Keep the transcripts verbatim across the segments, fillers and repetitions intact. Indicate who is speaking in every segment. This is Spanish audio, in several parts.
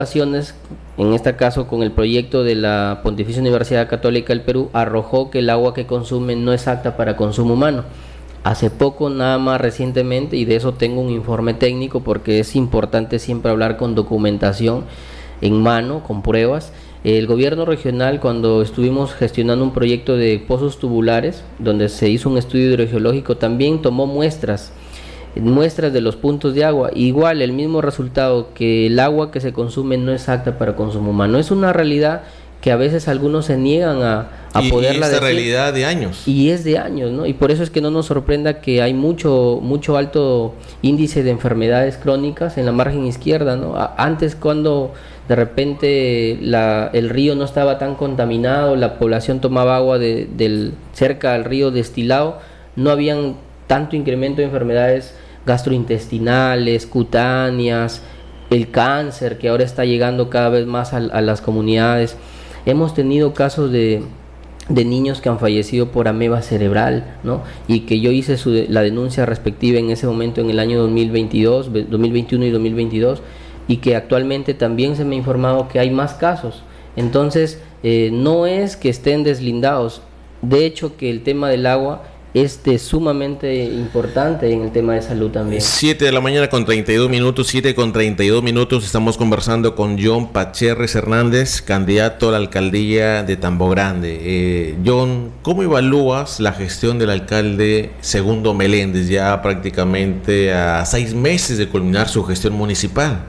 Speaker 1: En este caso con el proyecto de la Pontificia Universidad Católica del Perú, arrojó que el agua que consumen no es apta para consumo humano. Hace poco, nada más recientemente, y de eso tengo un informe técnico porque es importante siempre hablar con documentación en mano, con pruebas. El gobierno regional, cuando estuvimos gestionando un proyecto de pozos tubulares, donde se hizo un estudio hidrogeológico, también tomó muestras muestras de los puntos de agua, igual el mismo resultado, que el agua que se consume no es apta para consumo humano. Es una realidad que a veces algunos se niegan a, a
Speaker 2: y,
Speaker 1: poderla
Speaker 2: y esta
Speaker 1: decir,
Speaker 2: realidad de años.
Speaker 1: Y es de años, ¿no? Y por eso es que no nos sorprenda que hay mucho mucho alto índice de enfermedades crónicas en la margen izquierda, ¿no? A, antes, cuando de repente la, el río no estaba tan contaminado, la población tomaba agua de, del, cerca al río destilado, no habían tanto incremento de enfermedades gastrointestinales, cutáneas, el cáncer que ahora está llegando cada vez más a, a las comunidades. Hemos tenido casos de, de niños que han fallecido por ameba cerebral, ¿no? Y que yo hice su, la denuncia respectiva en ese momento, en el año dos mil veintidós, dos mil veintiuno y dos mil veintidós, y que actualmente también se me ha informado que hay más casos. Entonces, eh, no es que estén deslindados. De hecho, que el tema del agua es de sumamente importante en el tema de salud también.
Speaker 2: siete de la mañana con treinta y dos minutos, siete con treinta y dos minutos, estamos conversando con John Pacherres Hernández, candidato a la alcaldía de Tambo Grande. Eh, John, ¿cómo evalúas la gestión del alcalde Segundo Meléndez, ya prácticamente a seis meses de culminar su gestión municipal?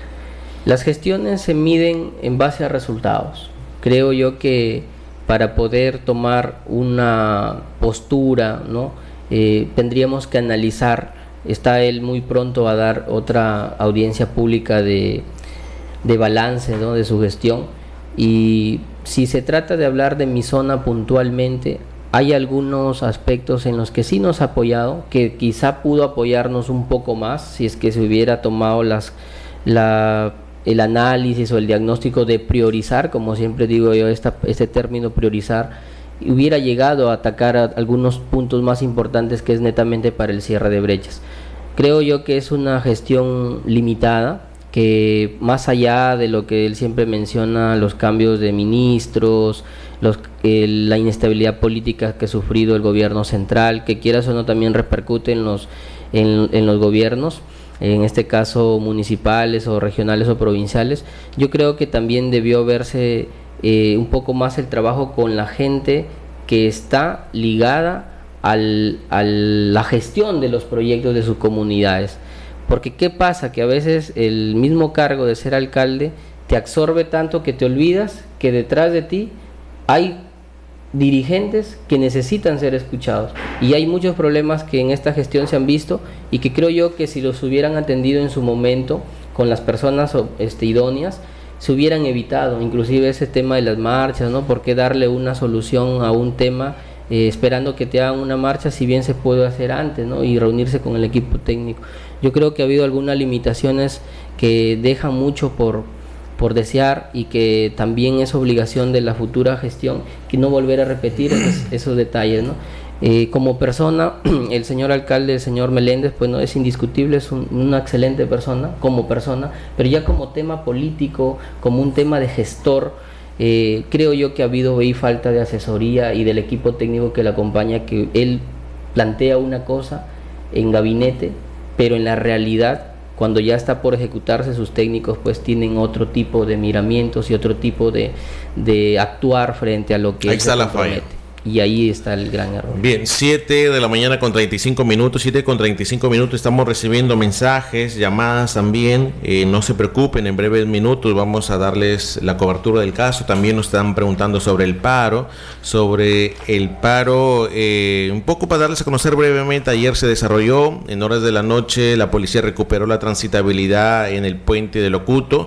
Speaker 1: Las gestiones se miden en base a resultados. Creo yo que para poder tomar una postura, ¿no? Eh, tendríamos que analizar. Está él muy pronto a dar otra audiencia pública de, de balance, ¿no? De su gestión, y si se trata de hablar de mi zona puntualmente, hay algunos aspectos en los que sí nos ha apoyado, que quizá pudo apoyarnos un poco más si es que se hubiera tomado las la el análisis o el diagnóstico de priorizar, como siempre digo yo, esta, este término priorizar, hubiera llegado a atacar a algunos puntos más importantes, que es netamente para el cierre de brechas. Creo yo que es una gestión limitada, que más allá de lo que él siempre menciona, los cambios de ministros, los, eh, la inestabilidad política que ha sufrido el gobierno central, que quieras o no también repercute en los, en, en los gobiernos, en este caso municipales o regionales o provinciales. Yo creo que también debió verse eh, un poco más el trabajo con la gente que está ligada al, a la gestión de los proyectos de sus comunidades, porque ¿qué pasa? Que a veces el mismo cargo de ser alcalde te absorbe tanto que te olvidas que detrás de ti hay dirigentes que necesitan ser escuchados, y hay muchos problemas que en esta gestión se han visto y que creo yo que si los hubieran atendido en su momento con las personas este, idóneas, se hubieran evitado, inclusive ese tema de las marchas, ¿no? ¿Por qué darle una solución a un tema eh, esperando que te hagan una marcha, si bien se puede hacer antes, ¿no? Y reunirse con el equipo técnico? Yo creo que ha habido algunas limitaciones que dejan mucho por por desear, y que también es obligación de la futura gestión que no volver a repetir esos, esos detalles, ¿no? Eh, como persona, el señor alcalde, el señor Meléndez, pues no es indiscutible, es un, una excelente persona como persona, pero ya como tema político, como un tema de gestor, eh, creo yo que ha habido ahí falta de asesoría y del equipo técnico que le acompaña, que él plantea una cosa en gabinete, pero en la realidad, cuando ya está por ejecutarse, sus técnicos pues tienen otro tipo de miramientos y otro tipo de, de actuar frente a lo que
Speaker 2: ahí está la falla.
Speaker 1: Y ahí está el gran error.
Speaker 2: Bien, siete de la mañana con treinta y cinco minutos, siete con treinta y cinco minutos, estamos recibiendo mensajes, llamadas también, eh, no se preocupen, en breves minutos vamos a darles la cobertura del caso. También nos están preguntando sobre el paro, sobre el paro, eh, un poco para darles a conocer brevemente. Ayer se desarrolló, en horas de la noche, la policía recuperó la transitabilidad en el puente de Locuto,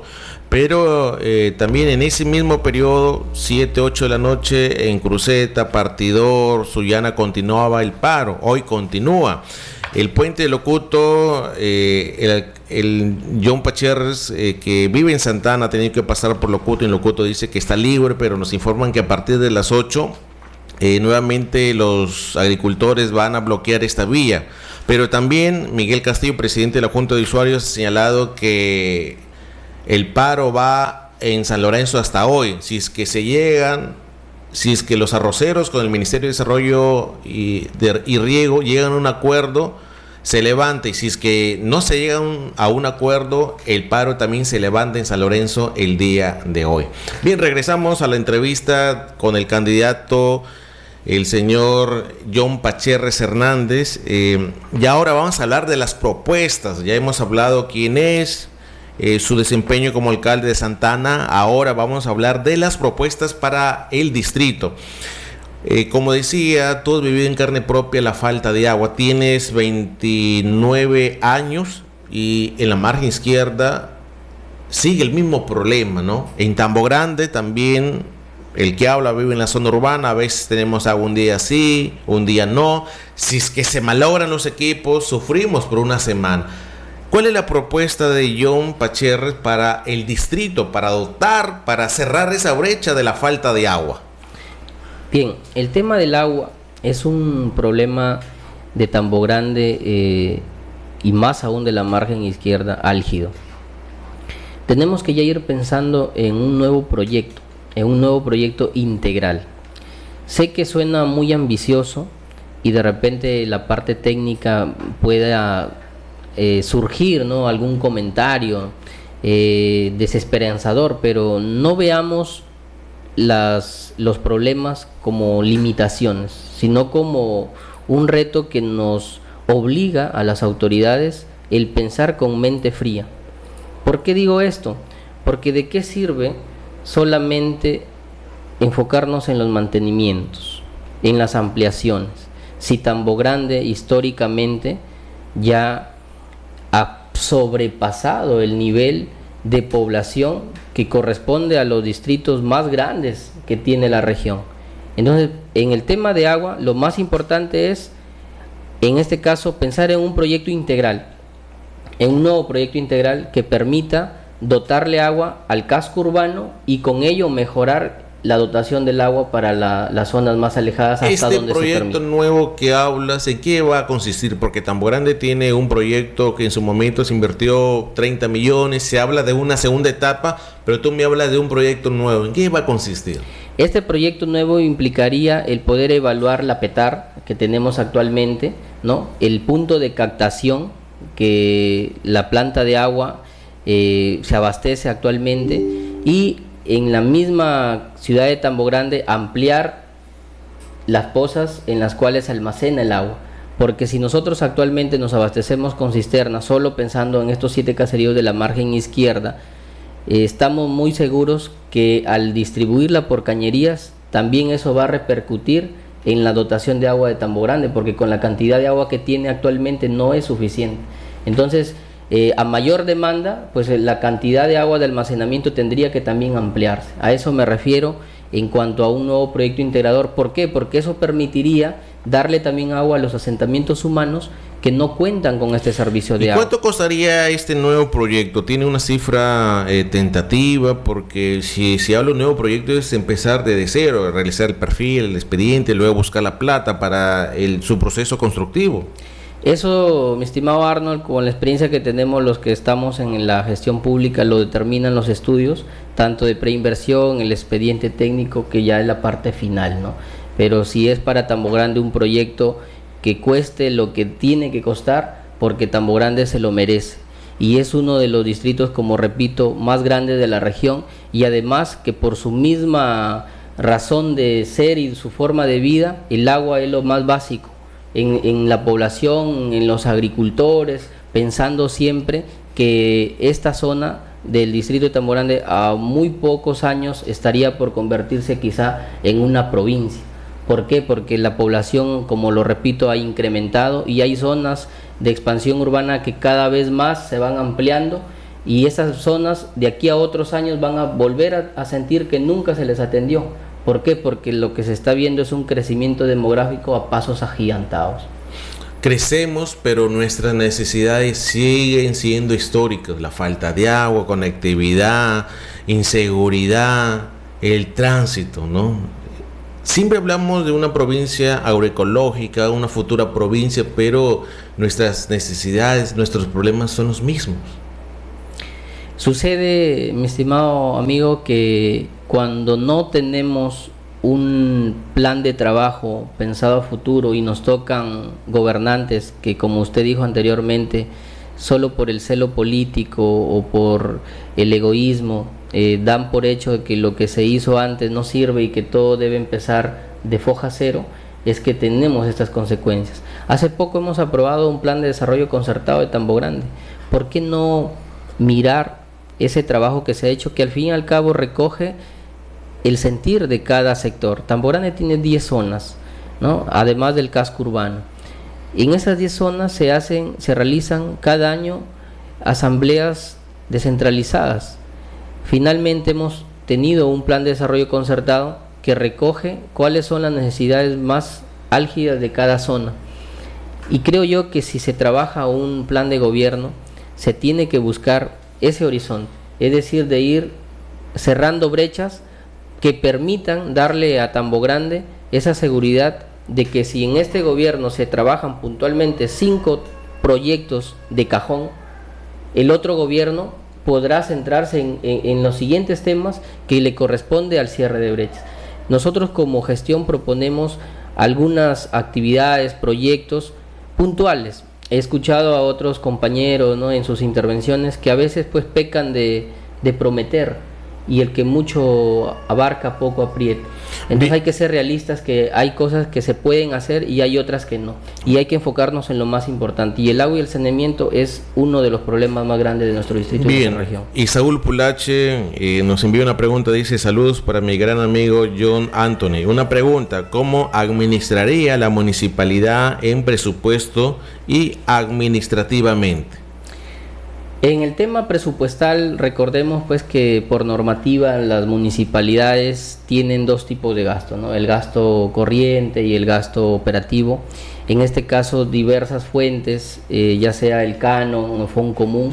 Speaker 2: pero eh, también en ese mismo periodo, siete, ocho de la noche, en Cruceta, Partidor, Sullana, continuaba el paro. Hoy continúa. El puente de Locuto, eh, el, el John Pacherres, eh, que vive en Santana, ha tenido que pasar por Locuto, y en Locuto dice que está libre, pero nos informan que a partir de las ocho, eh, nuevamente los agricultores van a bloquear esta vía. Pero también Miguel Castillo, presidente de la Junta de Usuarios, ha señalado que el paro va en San Lorenzo hasta hoy. Si es que se llegan, si es que los arroceros con el Ministerio de Desarrollo y, de, y Riego llegan a un acuerdo, se levanta, y si es que no se llega a un acuerdo, el paro también se levanta en San Lorenzo el día de hoy. Bien, regresamos a la entrevista con el candidato, el señor John Pacherres Hernández, eh, y ahora vamos a hablar de las propuestas. Ya hemos hablado quién es, eh, su desempeño como alcalde de Santa Ana. Ahora vamos a hablar de las propuestas para el distrito. Eh, como decía, tú has vivido en carne propia la falta de agua. Tienes veintinueve años y en la margen izquierda sigue el mismo problema, ¿no? En Tambo Grande también, el que habla vive en la zona urbana. A veces tenemos agua un día sí, un día no. Si es que se malogran los equipos, sufrimos por una semana. ¿Cuál es la propuesta de John Pacherres para el distrito, para dotar, para cerrar esa brecha de la falta de agua?
Speaker 1: Bien, el tema del agua es un problema de Tambo Grande eh, y más aún de la margen izquierda álgido. Tenemos que ya ir pensando en un nuevo proyecto, en un nuevo proyecto integral. Sé que suena muy ambicioso y de repente la parte técnica pueda eh, surgir, ¿no?, algún comentario eh, desesperanzador, pero no veamos Las, los problemas como limitaciones, sino como un reto que nos obliga a las autoridades el pensar con mente fría. ¿Por qué digo esto? Porque ¿de qué sirve solamente enfocarnos en los mantenimientos, en las ampliaciones, si Tambo Grande históricamente ya ha sobrepasado el nivel de población que corresponde a los distritos más grandes que tiene la región? Entonces, en el tema de agua, lo más importante es, en este caso, pensar en un proyecto integral, en un nuevo proyecto integral que permita dotarle agua al casco urbano y con ello mejorar la dotación del agua para la, las zonas más alejadas hasta
Speaker 2: este
Speaker 1: donde se permite.
Speaker 2: Este proyecto nuevo que hablas, ¿en qué va a consistir? Porque Tambo Grande tiene un proyecto que en su momento se invirtió treinta millones, se habla de una segunda etapa, pero tú me hablas de un proyecto nuevo. ¿En qué va a consistir?
Speaker 1: Este proyecto nuevo implicaría el poder evaluar la PETAR que tenemos actualmente, ¿no?, el punto de captación que la planta de agua eh, se abastece actualmente, y en la misma ciudad de Tambo Grande ampliar las pozas en las cuales se almacena el agua, porque si nosotros actualmente nos abastecemos con cisternas, solo pensando en estos siete caseríos de la margen izquierda, eh, estamos muy seguros que al distribuirla por cañerías, también eso va a repercutir en la dotación de agua de Tambo Grande, porque con la cantidad de agua que tiene actualmente no es suficiente. Entonces, Eh, a mayor demanda, pues la cantidad de agua de almacenamiento tendría que también ampliarse. A eso me refiero en cuanto a un nuevo proyecto integrador. ¿Por qué? Porque eso permitiría darle también agua a los asentamientos humanos que no cuentan con este servicio de
Speaker 2: agua. ¿Y cuánto
Speaker 1: agua.
Speaker 2: costaría este nuevo proyecto? ¿Tiene una cifra eh, tentativa? Porque si, si hablo de un nuevo proyecto es empezar desde cero, realizar el perfil, el expediente, luego buscar la plata para el, su proceso constructivo.
Speaker 1: Eso, mi estimado Arnold, con la experiencia que tenemos los que estamos en la gestión pública, lo determinan los estudios, tanto de preinversión, el expediente técnico, que ya es la parte final, ¿no? Pero si es para Tambo Grande un proyecto que cueste lo que tiene que costar, porque Tambo Grande se lo merece. Y es uno de los distritos, como repito, más grandes de la región, y además que por su misma razón de ser y su forma de vida, el agua es lo más básico. En, en la población, en los agricultores, pensando siempre que esta zona del distrito de Tambo Grande a muy pocos años estaría por convertirse quizá en una provincia. ¿Por qué? Porque la población, como lo repito, ha incrementado y hay zonas de expansión urbana que cada vez más se van ampliando, y esas zonas de aquí a otros años van a volver a, a sentir que nunca se les atendió. ¿Por qué? Porque lo que se está viendo es un crecimiento demográfico a pasos agigantados.
Speaker 2: Crecemos, pero nuestras necesidades siguen siendo históricas. La falta de agua, conectividad, inseguridad, el tránsito, ¿no? Siempre hablamos de una provincia agroecológica, una futura provincia, pero nuestras necesidades, nuestros problemas son los mismos.
Speaker 1: Sucede, mi estimado amigo, que cuando no tenemos un plan de trabajo pensado a futuro y nos tocan gobernantes que, como usted dijo anteriormente, solo por el celo político o por el egoísmo eh, dan por hecho de que lo que se hizo antes no sirve y que todo debe empezar de foja cero, es que tenemos estas consecuencias. Hace poco hemos aprobado un plan de desarrollo concertado de Tambo Grande. ¿Por qué no mirar ese trabajo que se ha hecho, que al fin y al cabo recoge el sentir de cada sector? Tambo Grande tiene diez zonas, ¿no?, además del casco urbano. En esas diez zonas se hacen, se realizan cada año asambleas descentralizadas. Finalmente hemos tenido un plan de desarrollo concertado que recoge cuáles son las necesidades más álgidas de cada zona. Y creo yo que si se trabaja un plan de gobierno, se tiene que buscar ese horizonte, es decir, de ir cerrando brechas que permitan darle a Tambo Grande esa seguridad de que si en este gobierno se trabajan puntualmente cinco proyectos de cajón, el otro gobierno podrá centrarse en, en, en los siguientes temas que le corresponde al cierre de brechas. Nosotros como gestión proponemos algunas actividades, proyectos puntuales. He escuchado a otros compañeros, ¿no?, en sus intervenciones, que a veces pues pecan de, de prometer, y el que mucho abarca poco aprieta. Entonces Bien. hay que ser realistas, que hay cosas que se pueden hacer y hay otras que no, y hay que enfocarnos en lo más importante, y el agua y el saneamiento es uno de los problemas más grandes de nuestro distrito.
Speaker 2: Bien.
Speaker 1: Y de nuestra región.
Speaker 2: Y Saúl Pulache eh, nos envía una pregunta, dice: saludos para mi gran amigo John Anthony. Una pregunta: ¿cómo administraría la municipalidad en presupuesto y administrativamente?
Speaker 1: En el tema presupuestal, recordemos pues que por normativa las municipalidades tienen dos tipos de gasto, ¿no?, el gasto corriente y el gasto operativo. En este caso, diversas fuentes, eh, ya sea el canon o fondo común,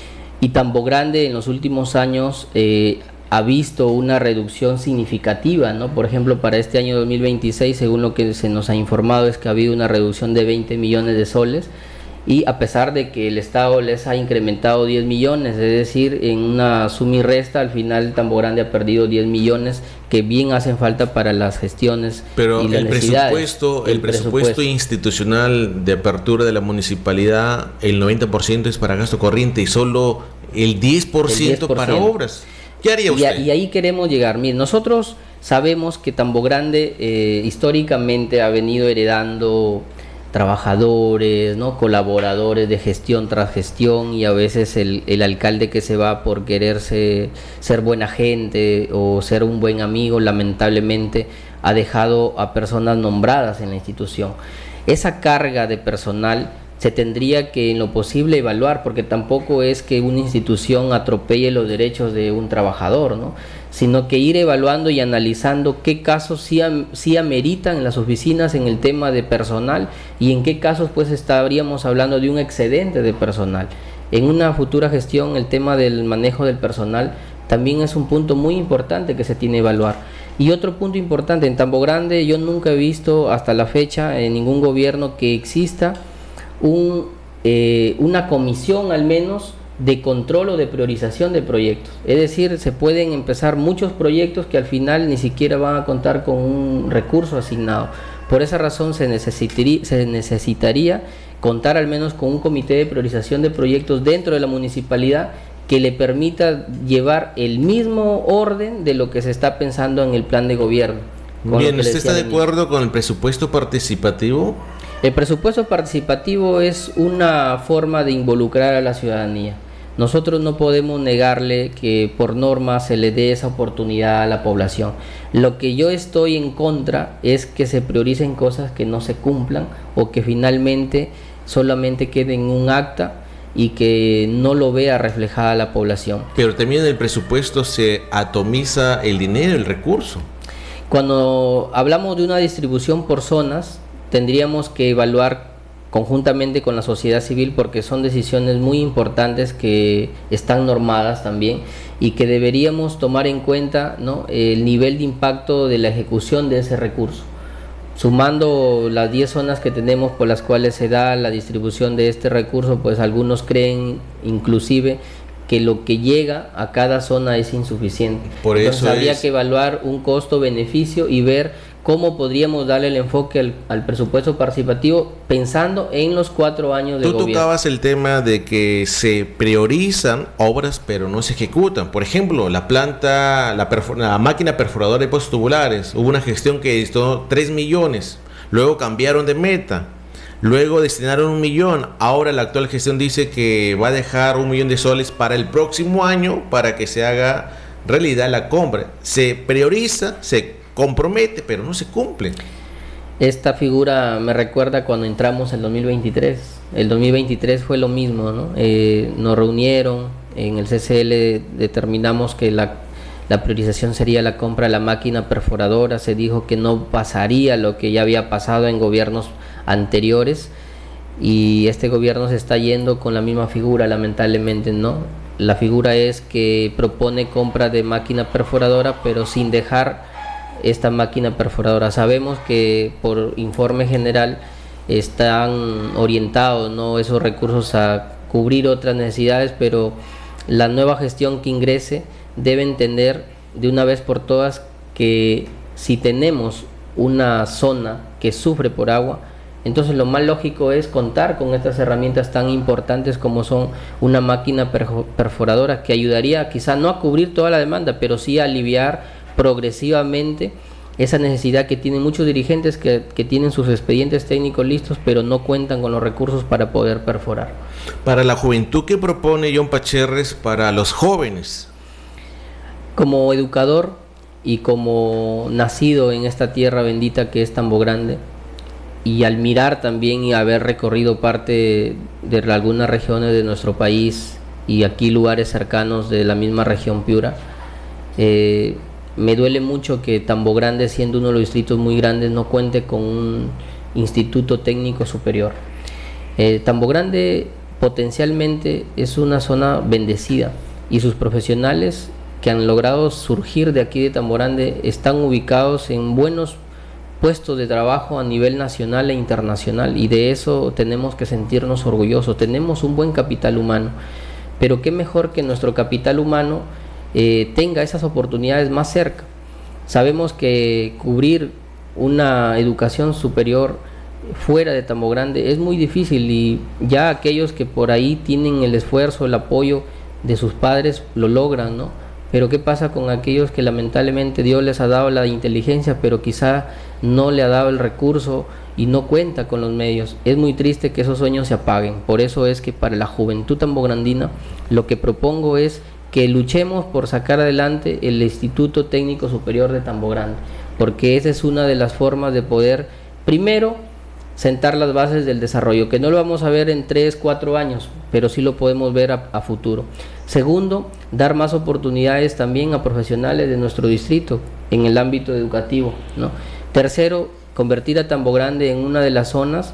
Speaker 1: y Tambo Grande en los últimos años eh, ha visto una reducción significativa, ¿no? Por ejemplo, para este año dos mil veintiséis, según lo que se nos ha informado, es que ha habido una reducción de veinte millones de soles, y a pesar de que el Estado les ha incrementado diez millones, es decir, en una suma y resta, al final Tambo Grande ha perdido diez millones que bien hacen falta para las gestiones.
Speaker 2: Pero
Speaker 1: y las
Speaker 2: el presupuesto, el, el presupuesto, presupuesto institucional de apertura de la municipalidad, el noventa por ciento es para gasto corriente y solo el diez por ciento, el diez por ciento para obras. ¿Qué haría usted?
Speaker 1: Y, y ahí queremos llegar. Mire, nosotros sabemos que Tambo Grande eh, históricamente ha venido heredando trabajadores, ¿no?, colaboradores de gestión tras gestión, y a veces el, el alcalde que se va por quererse ser buena gente o ser un buen amigo, lamentablemente ha dejado a personas nombradas en la institución. Esa carga de personal se tendría que en lo posible evaluar, porque tampoco es que una institución atropelle los derechos de un trabajador, ¿no?, sino que ir evaluando y analizando qué casos sí, am, sí ameritan en las oficinas en el tema de personal, y en qué casos pues estaríamos hablando de un excedente de personal. En una futura gestión el tema del manejo del personal también es un punto muy importante que se tiene que evaluar. Y otro punto importante, en Tambo Grande yo nunca he visto hasta la fecha en ningún gobierno que exista un, eh, una comisión al menos de control o de priorización de proyectos. Es decir, se pueden empezar muchos proyectos que al final ni siquiera van a contar con un recurso asignado. Por esa razón se necesitaría, se necesitaría contar al menos con un comité de priorización de proyectos dentro de la municipalidad que le permita llevar el mismo orden de lo que se está pensando en el plan de gobierno.
Speaker 2: Bien, ¿usted está de acuerdo con el presupuesto participativo?
Speaker 1: El presupuesto participativo es una forma de involucrar a la ciudadanía. Nosotros no podemos negarle que por norma se le dé esa oportunidad a la población. Lo que yo estoy en contra es que se prioricen cosas que no se cumplan o que finalmente solamente queden en un acta y que no lo vea reflejada la población.
Speaker 2: Pero también en el presupuesto se atomiza el dinero, el recurso.
Speaker 1: Cuando hablamos de una distribución por zonas, tendríamos que evaluar conjuntamente con la sociedad civil, porque son decisiones muy importantes que están normadas también y que deberíamos tomar en cuenta, ¿no?, el nivel de impacto de la ejecución de ese recurso. Sumando las diez zonas que tenemos por las cuales se da la distribución de este recurso, pues algunos creen inclusive que lo que llega a cada zona es insuficiente.
Speaker 2: Por eso
Speaker 1: Entonces habría
Speaker 2: es...
Speaker 1: que evaluar un costo-beneficio y ver cómo podríamos darle el enfoque al, al presupuesto participativo pensando en los cuatro años de
Speaker 2: Tú
Speaker 1: gobierno. Tú
Speaker 2: tocabas el tema de que se priorizan obras pero no se ejecutan. Por ejemplo, la planta, la, la máquina perforadora de pozos tubulares, hubo una gestión que costó tres millones, luego cambiaron de meta. Luego destinaron un millón. Ahora la actual gestión dice que va a dejar un millón de soles para el próximo año para que se haga realidad la compra. Se prioriza, se compromete, pero no se cumple.
Speaker 1: Esta figura me recuerda cuando entramos en el dos mil veintitrés. El dos mil veintitrés fue lo mismo, ¿no? Eh, nos reunieron, en el C C L determinamos que la, la priorización sería la compra de la máquina perforadora. Se dijo que no pasaría lo que ya había pasado en gobiernos anteriores, y este gobierno se está yendo con la misma figura, lamentablemente, ¿no? La figura es que propone compra de máquina perforadora, pero sin dejar esta máquina perforadora. Sabemos que por informe general están orientados, ¿no?, esos recursos a cubrir otras necesidades, pero la nueva gestión que ingrese debe entender de una vez por todas que si tenemos una zona que sufre por agua, entonces lo más lógico es contar con estas herramientas tan importantes como son una máquina perforadora, que ayudaría quizá no a cubrir toda la demanda, pero sí a aliviar progresivamente esa necesidad que tienen muchos dirigentes que, que tienen sus expedientes técnicos listos, pero no cuentan con los recursos para poder perforar.
Speaker 2: Para la juventud, ¿qué propone John Pacherres para los jóvenes?
Speaker 1: Como educador y como nacido en esta tierra bendita que es Tambo Grande, y al mirar también y haber recorrido parte de, de algunas regiones de nuestro país y aquí lugares cercanos de la misma región Piura, eh, me duele mucho que Tambo Grande, siendo uno de los distritos muy grandes, no cuente con un instituto técnico superior. Eh, Tambo Grande potencialmente es una zona bendecida y sus profesionales que han logrado surgir de aquí de Tambo Grande están ubicados en buenos puestos de trabajo a nivel nacional e internacional, y de eso tenemos que sentirnos orgullosos. Tenemos un buen capital humano, pero qué mejor que nuestro capital humano eh, tenga esas oportunidades más cerca. Sabemos que cubrir una educación superior fuera de Tambo Grande es muy difícil, y ya aquellos que por ahí tienen el esfuerzo, el apoyo de sus padres lo logran, ¿no? Pero ¿qué pasa con aquellos que lamentablemente Dios les ha dado la inteligencia, pero quizá no le ha dado el recurso y no cuenta con los medios? Es muy triste que esos sueños se apaguen. Por eso es que para la juventud tambograndina lo que propongo es que luchemos por sacar adelante el Instituto Técnico Superior de Tambo Grande, porque esa es una de las formas de poder, primero, sentar las bases del desarrollo, que no lo vamos a ver en tres, cuatro años, pero sí lo podemos ver a, a futuro. Segundo, dar más oportunidades también a profesionales de nuestro distrito en el ámbito educativo, ¿no? Tercero, convertir a Tambo Grande en una de las zonas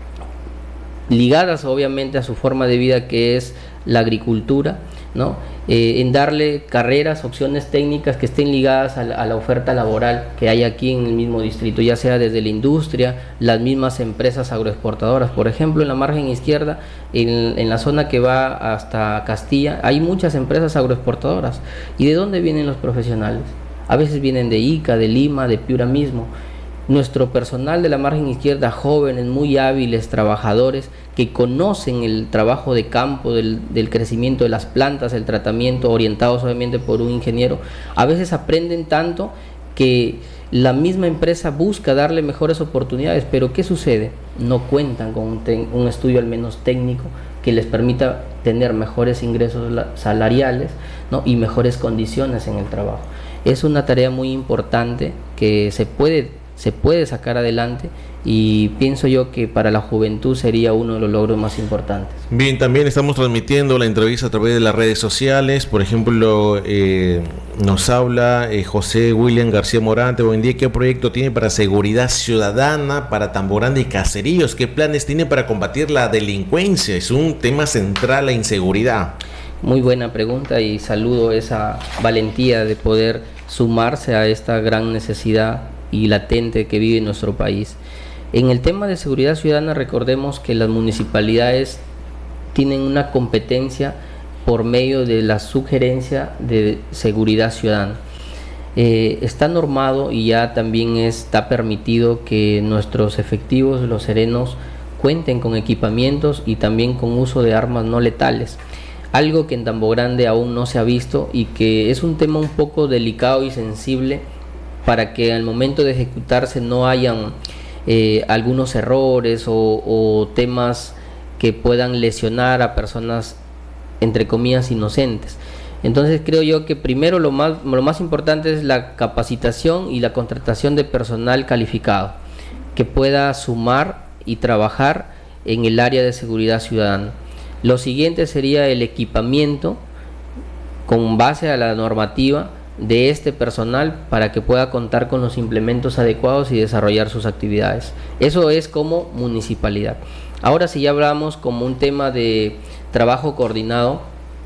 Speaker 1: ligadas obviamente a su forma de vida, que es la agricultura, ¿no? Eh, en darle carreras, opciones técnicas que estén ligadas a la, a la oferta laboral que hay aquí en el mismo distrito, ya sea desde la industria, las mismas empresas agroexportadoras. Por ejemplo, en la margen izquierda, en, en la zona que va hasta Castilla, hay muchas empresas agroexportadoras. ¿Y de dónde vienen los profesionales? A veces vienen de Ica, de Lima, de Piura mismo. Nuestro personal de la margen izquierda, jóvenes, muy hábiles, trabajadores, que conocen el trabajo de campo, del, del crecimiento de las plantas, el tratamiento, orientados obviamente por un ingeniero, a veces aprenden tanto que la misma empresa busca darle mejores oportunidades, pero ¿qué sucede? No cuentan con un, ten, un estudio al menos técnico que les permita tener mejores ingresos salariales, ¿no?, y mejores condiciones en el trabajo. Es una tarea muy importante que se puede se puede sacar adelante, y pienso yo que para la juventud sería uno de los logros más importantes.
Speaker 2: Bien, también estamos transmitiendo la entrevista a través de las redes sociales. Por ejemplo, eh, nos habla eh, José William García Morante. Buen día, ¿qué proyecto tiene para seguridad ciudadana para Tambo Grande y caseríos? ¿Qué planes tiene para combatir la delincuencia? Es un tema central, la inseguridad.
Speaker 1: Muy buena pregunta, y saludo esa valentía de poder sumarse a esta gran necesidad y latente que vive nuestro país. En el tema de seguridad ciudadana, recordemos que las municipalidades tienen una competencia por medio de la sugerencia de seguridad ciudadana. Eh, está normado y ya también está permitido que nuestros efectivos, los serenos, cuenten con equipamientos y también con uso de armas no letales, algo que en Tambo Grande aún no se ha visto y que es un tema un poco delicado y sensible para que al momento de ejecutarse no hayan eh, algunos errores o, o temas que puedan lesionar a personas entre comillas inocentes. Entonces creo yo que primero lo más, lo más importante es la capacitación y la contratación de personal calificado que pueda sumar y trabajar en el área de seguridad ciudadana. Lo siguiente sería el equipamiento con base a la normativa de este personal para que pueda contar con los implementos adecuados y desarrollar sus actividades. Eso es como municipalidad. Ahora, si ya hablamos como un tema de trabajo coordinado,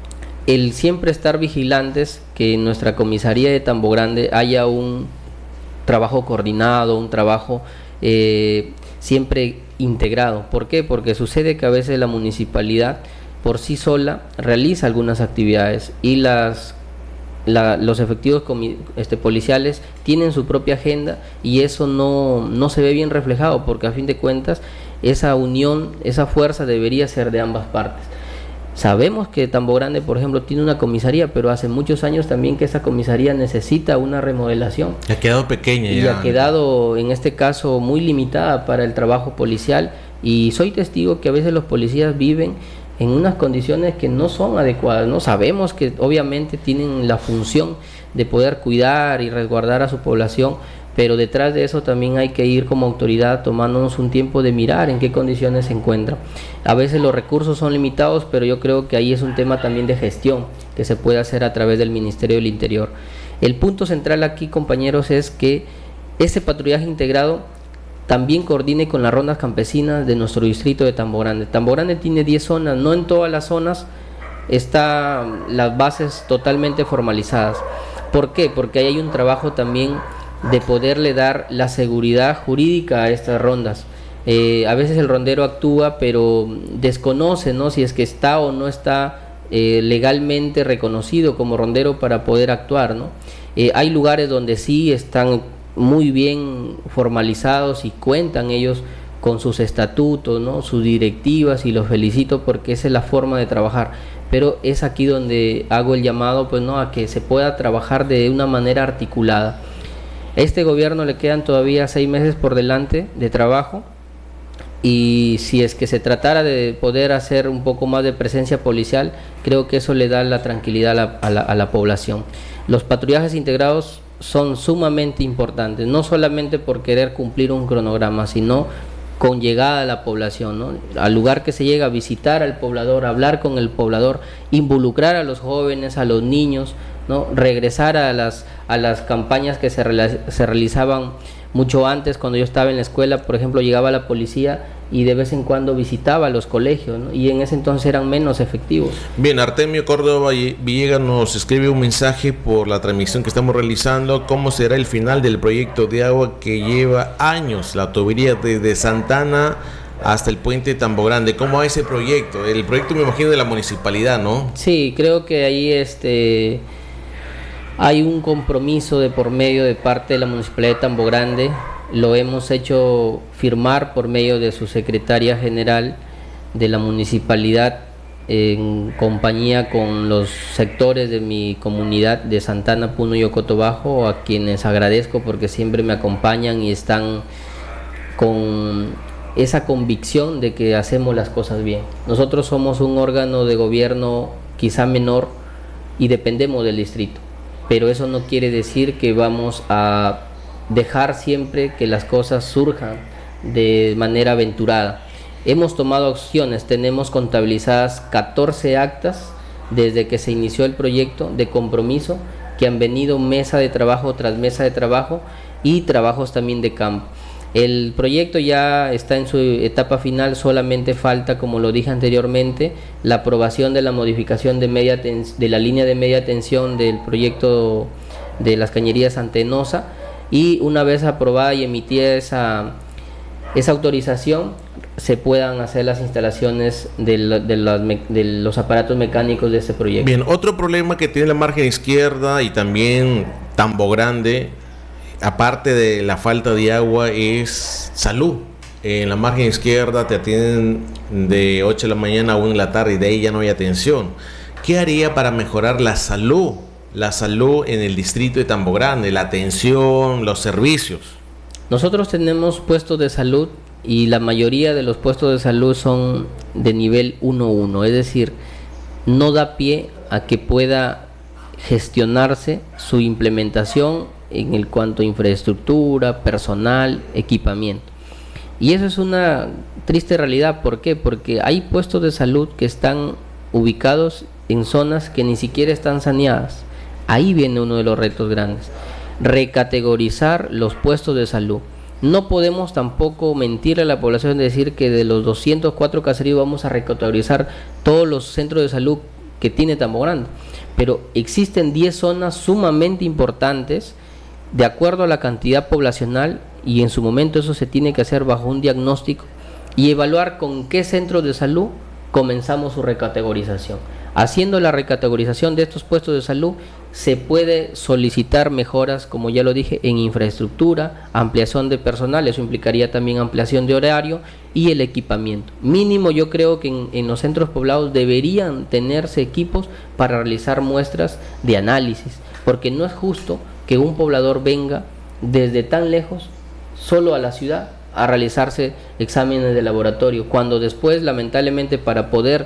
Speaker 1: el siempre estar vigilantes que en nuestra comisaría de Tambo Grande haya un trabajo coordinado, un trabajo eh, siempre integrado. ¿Por qué? Porque sucede que a veces la municipalidad por sí sola realiza algunas actividades y las La, los efectivos este, policiales tienen su propia agenda y eso no, no se ve bien reflejado, porque a fin de cuentas esa unión, esa fuerza debería ser de ambas partes. Sabemos que Tambo Grande, por ejemplo, tiene una comisaría, pero hace muchos años también que esa comisaría necesita una remodelación.
Speaker 2: Ha quedado pequeña
Speaker 1: y
Speaker 2: ya.
Speaker 1: ha quedado, en este caso, muy limitada para el trabajo policial, y soy testigo que a veces los policías viven en unas condiciones que no son adecuadas, ¿no? Sabemos que obviamente tienen la función de poder cuidar y resguardar a su población, pero detrás de eso también hay que ir como autoridad tomándonos un tiempo de mirar en qué condiciones se encuentran. A veces los recursos son limitados, pero yo creo que ahí es un tema también de gestión que se puede hacer a través del Ministerio del Interior. El punto central aquí, compañeros, es que ese patrullaje integrado también coordine con las rondas campesinas de nuestro distrito de Tambo Grande. Tambo Grande tiene diez zonas, no en todas las zonas están las bases totalmente formalizadas. ¿Por qué? Porque ahí hay un trabajo también de poderle dar la seguridad jurídica a estas rondas. Eh, a veces el rondero actúa, pero desconoce, ¿no?, si es que está o no está eh, legalmente reconocido como rondero para poder actuar, ¿no? Eh, hay lugares donde sí están muy bien formalizados y cuentan ellos con sus estatutos, ¿no?, sus directivas, y los felicito porque esa es la forma de trabajar. Pero es aquí donde hago el llamado, pues, ¿no?, a que se pueda trabajar de una manera articulada. A este gobierno le quedan todavía seis meses por delante de trabajo, y si es que se tratara de poder hacer un poco más de presencia policial, creo que eso le da la tranquilidad a la, a la, a la población. Los patrullajes integrados son sumamente importantes, no solamente por querer cumplir un cronograma, sino con llegada a la población, ¿no?, al lugar que se llega, a visitar al poblador, hablar con el poblador, involucrar a los jóvenes, a los niños, ¿no?, regresar a las, a las campañas que se, se realizaban mucho antes. Cuando yo estaba en la escuela, por ejemplo, llegaba la policía y de vez en cuando visitaba los colegios, ¿no?, y en ese entonces eran menos efectivos.
Speaker 2: Bien, Artemio Córdoba Villegas nos escribe un mensaje por la transmisión que estamos realizando. ¿Cómo será el final del proyecto de agua que lleva años, la tubería desde Santana hasta el puente Tambo Grande? ¿Cómo va ese proyecto? El proyecto, me imagino, de la municipalidad, ¿no?
Speaker 1: Sí, creo que ahí este hay un compromiso de por medio de parte de la municipalidad de Tambo Grande. Lo hemos hecho firmar por medio de su secretaria general de la municipalidad, en compañía con los sectores de mi comunidad de Santana, Puno y Ocotobajo, a quienes agradezco porque siempre me acompañan y están con esa convicción de que hacemos las cosas bien. Nosotros somos un órgano de gobierno quizá menor y dependemos del distrito, pero eso no quiere decir que vamos a dejar siempre que las cosas surjan de manera aventurada. Hemos tomado acciones, tenemos contabilizadas catorce actas desde que se inició el proyecto de compromiso, que han venido mesa de trabajo tras mesa de trabajo y trabajos también de campo. El proyecto ya está en su etapa final, solamente falta, como lo dije anteriormente, la aprobación de la modificación de, media de la línea de media tensión del proyecto de las cañerías Antenosa, y una vez aprobada y emitida esa, esa autorización, se puedan hacer las instalaciones de, la, de, las, de los aparatos mecánicos de este proyecto.
Speaker 2: Bien, otro problema que tiene la margen izquierda y también Tambo Grande, aparte de la falta de agua, es salud. En la margen izquierda te atienden de ocho de la mañana a una de la tarde y de ahí ya no hay atención. ¿Qué haría para mejorar la salud? La salud en el distrito de Tambo Grande, la atención, los servicios.
Speaker 1: Nosotros tenemos puestos de salud y la mayoría de los puestos de salud son de nivel uno uno, es decir, no da pie a que pueda gestionarse su implementación en el cuanto a infraestructura, personal, equipamiento. Y eso es una triste realidad. ¿Por qué? Porque hay puestos de salud que están ubicados en zonas que ni siquiera están saneadas. Ahí viene uno de los retos grandes, recategorizar los puestos de salud. No podemos tampoco mentir a la población de decir que de los doscientos cuatro caseríos vamos a recategorizar todos los centros de salud que tiene Tambo Grande, pero existen diez zonas sumamente importantes de acuerdo a la cantidad poblacional, y en su momento eso se tiene que hacer bajo un diagnóstico y evaluar con qué centros de salud comenzamos su recategorización. Haciendo la recategorización de estos puestos de salud se puede solicitar mejoras, como ya lo dije, en infraestructura, ampliación de personal, eso implicaría también ampliación de horario y el equipamiento. Mínimo yo creo que en, en los centros poblados deberían tenerse equipos para realizar muestras de análisis, porque no es justo que un poblador venga desde tan lejos solo a la ciudad a realizarse exámenes de laboratorio, cuando después lamentablemente para poder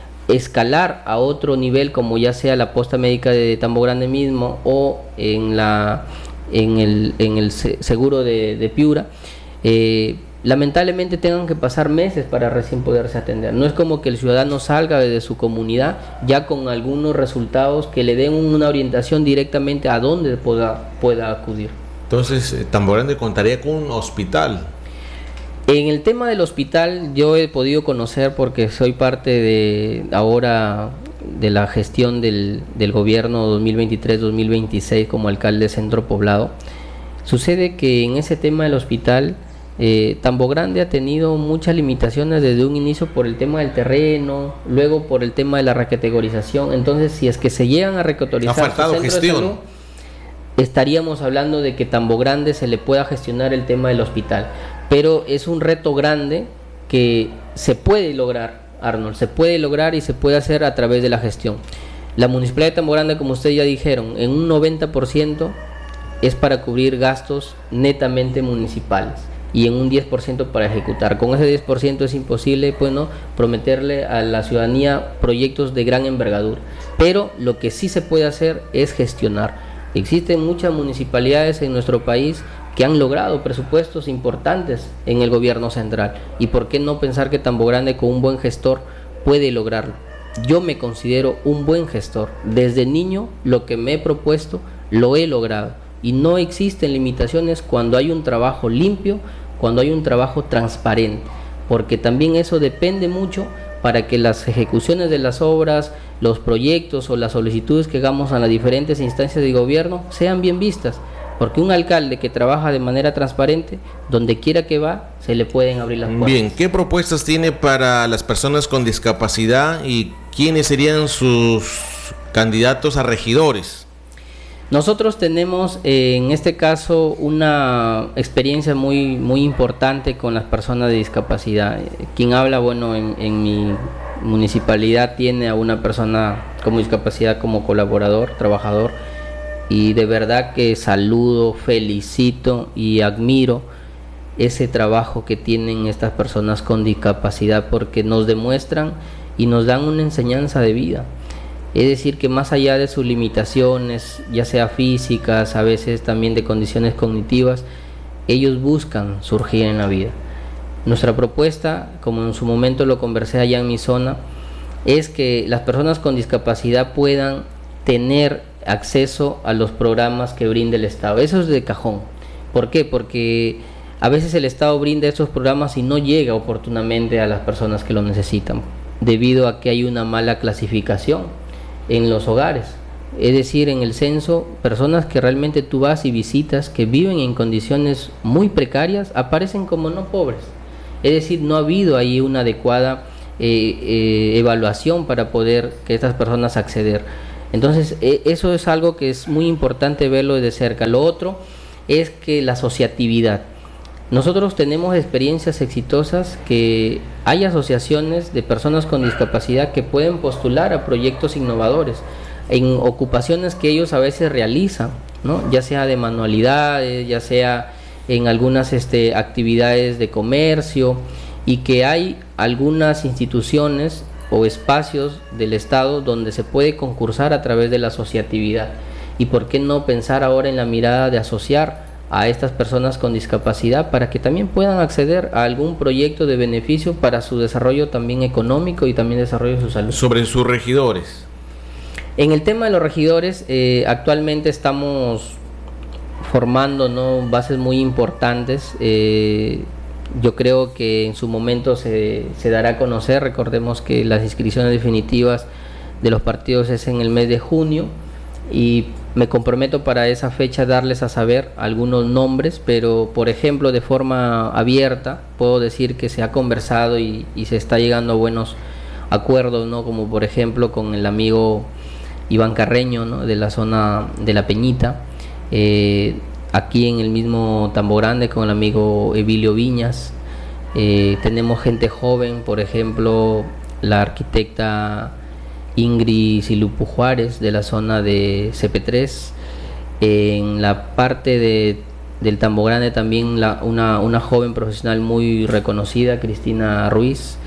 Speaker 1: escalar a otro nivel, como ya sea la posta médica de Tambo Grande mismo o en la en el, en el seguro de, de Piura, eh, lamentablemente tengan que pasar meses para recién poderse atender. No es como que el ciudadano salga desde su comunidad ya con algunos resultados que le den una orientación directamente a dónde pueda, pueda acudir.
Speaker 2: Entonces, Tambo Grande contaría con un hospital.
Speaker 1: En el tema del hospital yo he podido conocer, porque soy parte de ahora de la gestión del, del gobierno dos mil veintitrés dos mil veintiséis como alcalde de Centro Poblado. Sucede que en ese tema del hospital, eh, Tambo Grande ha tenido muchas limitaciones desde un inicio por el tema del terreno, luego por el tema de la recategorización. Entonces, si es que se llegan a recategorizar,
Speaker 2: ha faltado gestión. Salud,
Speaker 1: estaríamos hablando de que Tambo Grande se le pueda gestionar el tema del hospital. Pero es un reto grande que se puede lograr, Arnold, se puede lograr y se puede hacer a través de la gestión. La Municipalidad de Tambo Grande, como ustedes ya dijeron, en un noventa por ciento es para cubrir gastos netamente municipales y en un diez por ciento para ejecutar. Con ese diez por ciento es imposible, pues, ¿no?, prometerle a la ciudadanía proyectos de gran envergadura. Pero lo que sí se puede hacer es gestionar. Existen muchas municipalidades en nuestro país que han logrado presupuestos importantes en el gobierno central, y por qué no pensar que Tambo Grande con un buen gestor puede lograrlo. Yo me considero un buen gestor. Desde niño lo que me he propuesto lo he logrado, y no existen limitaciones cuando hay un trabajo limpio, cuando hay un trabajo transparente, porque también eso depende mucho para que las ejecuciones de las obras, los proyectos o las solicitudes que hagamos a las diferentes instancias de gobierno sean bien vistas. Porque un alcalde que trabaja de manera transparente, donde quiera que va, se le pueden abrir las puertas.
Speaker 2: Bien, ¿qué propuestas tiene para las personas con discapacidad y quiénes serían sus candidatos a regidores?
Speaker 1: Nosotros tenemos eh, en este caso una experiencia muy, muy importante con las personas de discapacidad. Quien habla, bueno, en, en mi municipalidad tiene a una persona con discapacidad como colaborador, trabajador, y de verdad que saludo, felicito y admiro ese trabajo que tienen estas personas con discapacidad, porque nos demuestran y nos dan una enseñanza de vida. Es decir, que más allá de sus limitaciones, ya sea físicas, a veces también de condiciones cognitivas, ellos buscan surgir en la vida. Nuestra propuesta, como en su momento lo conversé allá en mi zona, es que las personas con discapacidad puedan tener acceso a los programas que brinda el Estado. Eso es de cajón. ¿Por qué? Porque a veces el Estado brinda estos programas y no llega oportunamente a las personas que lo necesitan, debido a que hay una mala clasificación en los hogares. Es decir, en el censo, personas que realmente tú vas y visitas, que viven en condiciones muy precarias, aparecen como no pobres. Es decir, no ha habido ahí una adecuada eh, eh, evaluación para poder que estas personas acceder. Entonces, eh, eso es algo que es muy importante verlo de cerca. Lo otro es que la asociatividad. Nosotros tenemos experiencias exitosas que hay asociaciones de personas con discapacidad que pueden postular a proyectos innovadores en ocupaciones que ellos a veces realizan, ¿no? Ya sea de manualidades, ya sea en algunas este, actividades de comercio, y que hay algunas instituciones o espacios del Estado donde se puede concursar a través de la asociatividad. Y por qué no pensar ahora en la mirada de asociar a estas personas con discapacidad para que también puedan acceder a algún proyecto de beneficio para su desarrollo también económico y también desarrollo de su salud.
Speaker 2: Sobre sus regidores.
Speaker 1: En el tema de los regidores, eh, actualmente estamos formando, ¿no?, bases muy importantes. Eh, yo creo que en su momento se, se dará a conocer. Recordemos que las inscripciones definitivas de los partidos es en el mes de junio, y me comprometo para esa fecha darles a saber algunos nombres, pero por ejemplo de forma abierta puedo decir que se ha conversado y, y se está llegando a buenos acuerdos, ¿no?, como por ejemplo con el amigo Iván Carreño, ¿no?, de la zona de La Peñita, eh, aquí en el mismo Tambo Grande con el amigo Evilio Viñas. Eh, tenemos gente joven, por ejemplo la arquitecta Ingrid Silupu Juárez de la zona de C P tres. En la parte de, del Tambo Grande también la, una, una joven profesional muy reconocida, Cristina Ruiz.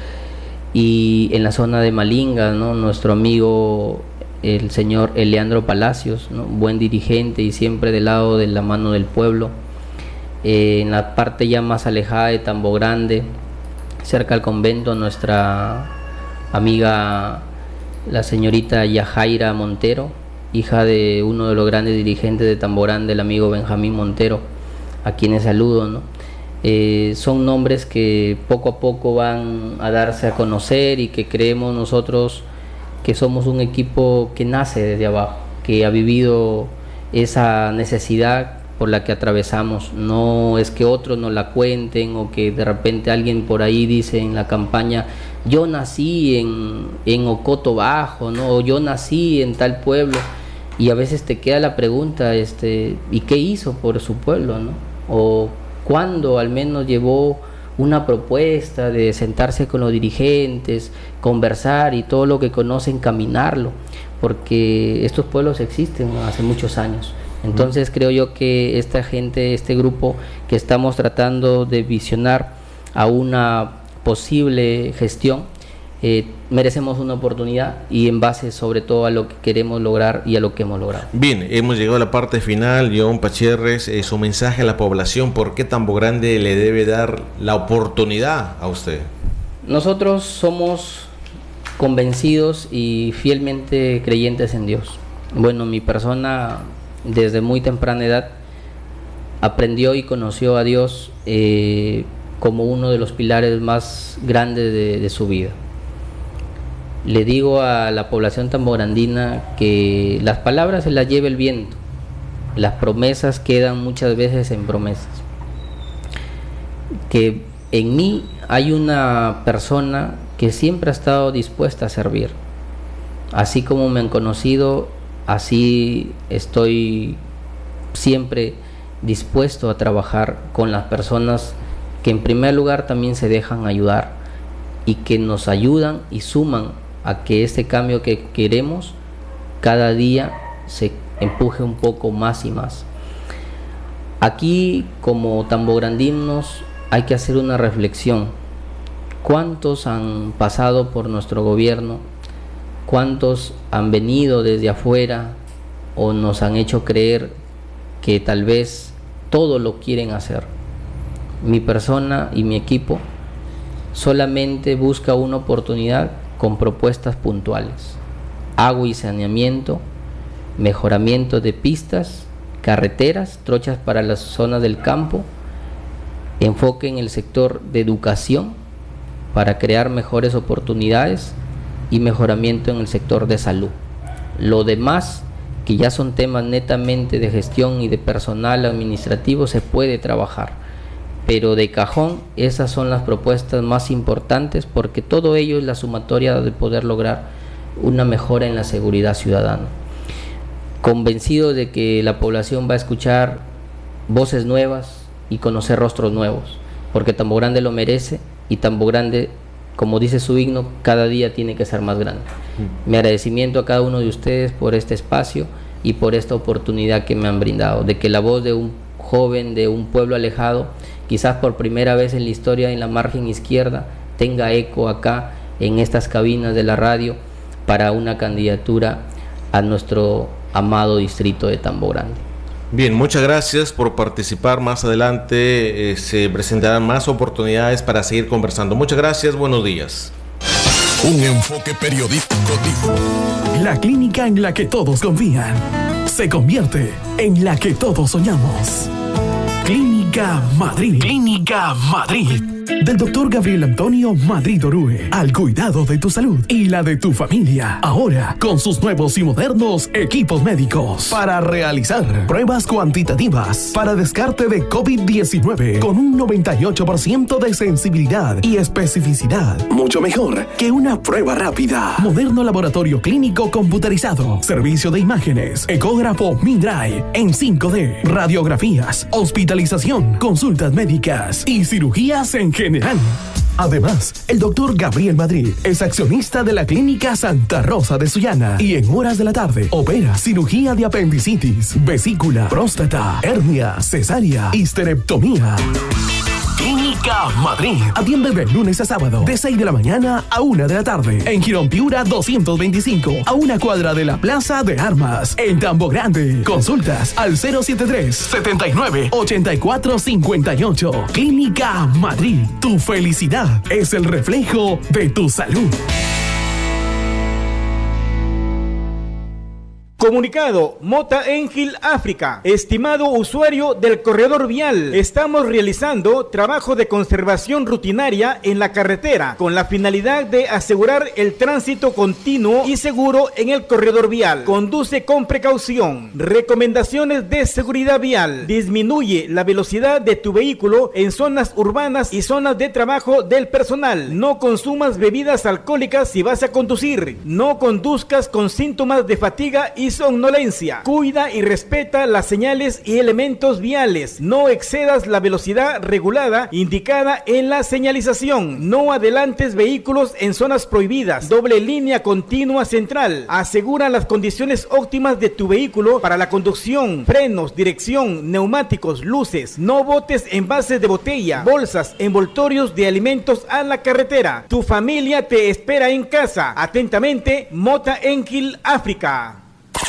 Speaker 1: Y en la zona de Malinga, ¿no?, nuestro amigo el señor Eleandro Palacios, ¿no?, buen dirigente y siempre del lado de la mano del pueblo. Eh, en la parte ya más alejada de Tambo Grande, cerca al convento, nuestra amiga la señorita Yajaira Montero, hija de uno de los grandes dirigentes de Tambo Grande, el amigo Benjamín Montero, a quienes saludo, ¿no? Eh, son nombres que poco a poco van a darse a conocer y que creemos nosotros que somos un equipo que nace desde abajo, que ha vivido esa necesidad por la que atravesamos. No es que otros nos la cuenten o que de repente alguien por ahí dice en la campaña: yo nací en, en Ocoto Bajo, ¿no?, o yo nací en tal pueblo, y a veces te queda la pregunta, este, ¿y qué hizo por su pueblo, no? O cuándo al menos llevó una propuesta de sentarse con los dirigentes, conversar y todo lo que conocen, caminarlo, porque estos pueblos existen hace muchos años. Entonces creo yo que esta gente, este grupo que estamos tratando de visionar a una posible gestión, eh, merecemos una oportunidad, y en base sobre todo a lo que queremos lograr y a lo que hemos logrado.
Speaker 2: Bien, hemos llegado a la parte final. John Pachierres, eh, su mensaje a la población, ¿por qué Tambo Grande le debe dar la oportunidad a usted?
Speaker 1: Nosotros somos convencidos y fielmente creyentes en Dios. Bueno, mi persona desde muy temprana edad aprendió y conoció a Dios eh, como uno de los pilares más grandes de, de su vida. Le digo a la población tambograndina que las palabras se las lleva el viento, las promesas quedan muchas veces en promesas. Que en mí hay una persona que siempre ha estado dispuesta a servir. Así como me han conocido, así estoy siempre dispuesto a trabajar con las personas que en primer lugar también se dejan ayudar y que nos ayudan y suman a que este cambio que queremos cada día se empuje un poco más y más. Aquí como tambograndinos hay que hacer una reflexión. ¿Cuántos han pasado por nuestro gobierno? ¿Cuántos han venido desde afuera o nos han hecho creer que tal vez todo lo quieren hacer? Mi persona y mi equipo solamente busca una oportunidad con propuestas puntuales: agua y saneamiento, mejoramiento de pistas, carreteras, trochas para las zonas del campo, enfoque en el sector de educación para crear mejores oportunidades y mejoramiento en el sector de salud. Lo demás, que ya son temas netamente de gestión y de personal administrativo, se puede trabajar, pero de cajón esas son las propuestas más importantes, porque todo ello es la sumatoria de poder lograr una mejora en la seguridad ciudadana. Convencido de que la población va a escuchar voces nuevas y conocer rostros nuevos, porque Tambo Grande lo merece, y Tambo Grande, como dice su himno, cada día tiene que ser más grande. Mi agradecimiento a cada uno de ustedes por este espacio y por esta oportunidad que me han brindado, de que la voz de un joven de un pueblo alejado, quizás por primera vez en la historia en la margen izquierda, tenga eco acá en estas cabinas de la radio para una candidatura a nuestro amado distrito de Tambo Grande.
Speaker 2: Bien, muchas gracias por participar. Más adelante eh, se presentarán más oportunidades para seguir conversando. Muchas gracias, buenos días.
Speaker 3: Un enfoque periodístico dijo: la clínica en la que todos confían se convierte en la que todos soñamos. Clínica Madrid. Clínica Madrid. Del doctor Gabriel Antonio Madrid Orue, al cuidado de tu salud y la de tu familia. Ahora, con sus nuevos y modernos equipos médicos para realizar pruebas cuantitativas para descarte de COVID diecinueve con un noventa y ocho por ciento de sensibilidad y especificidad. Mucho mejor que una prueba rápida. Moderno laboratorio clínico computarizado. Servicio de imágenes. Ecógrafo Mindray en cinco D. Radiografías. Hospitalización. Consultas médicas y cirugías en general. Además, el doctor Gabriel Madrid es accionista de la Clínica Santa Rosa de Sullana y en horas de la tarde opera cirugía de apendicitis, vesícula, próstata, hernia, cesárea, histerectomía. Clínica Madrid. Atiende de lunes a sábado, de seis de la mañana a una de la tarde. En Girón Piura doscientos veinticinco, a una cuadra de la Plaza de Armas. En Tambo Grande. Consultas al cero setenta y tres, setenta y nueve, ochenta y cuatro cincuenta y ocho. Clínica Madrid. Tu felicidad es el reflejo de tu salud.
Speaker 4: Comunicado Mota Engil África. Estimado usuario del corredor vial, estamos realizando trabajo de conservación rutinaria en la carretera con la finalidad de asegurar el tránsito continuo y seguro en el corredor vial. Conduce con precaución. Recomendaciones de seguridad vial. Disminuye la velocidad de tu vehículo en zonas urbanas y zonas de trabajo del personal. No consumas bebidas alcohólicas si vas a conducir. No conduzcas con síntomas de fatiga y somnolencia. Cuida y respeta las señales y elementos viales. No excedas la velocidad regulada indicada en la señalización. No adelantes vehículos en zonas prohibidas. Doble línea continua central. Asegura las condiciones óptimas de tu vehículo para la conducción. Frenos, dirección, neumáticos, luces. No botes envases de botella, bolsas, envoltorios de alimentos a la carretera. Tu familia te espera en casa. Atentamente, Mota Engil África.